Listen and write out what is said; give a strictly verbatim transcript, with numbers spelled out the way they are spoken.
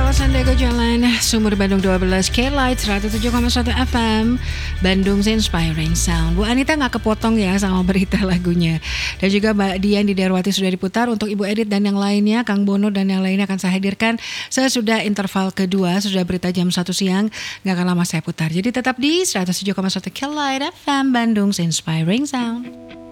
kawasan Dago Jalan Sumur Bandung dua belas, K-Light seratus tujuh koma satu F M, Bandung's Inspiring Sound. Bu Anita gak kepotong ya sama berita lagunya. Dan juga Mbak Dian di Darwati sudah diputar. Untuk Ibu Edit dan yang lainnya, Kang Bono dan yang lainnya akan saya hadirkan sesudah interval kedua, sudah berita jam satu siang. Gak akan lama saya putar. Jadi tetap di seratus tujuh koma satu K-Light F M, Bandung's Inspiring Sound.